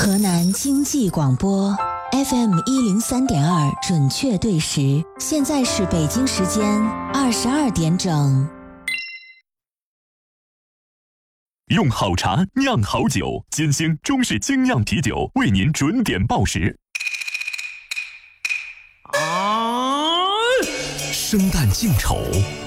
河南经济广播 FM103.2 准确对时，现在是北京时间22点整。 用好茶酿好酒，金星中式精酿啤酒为您准点报时。生旦净丑，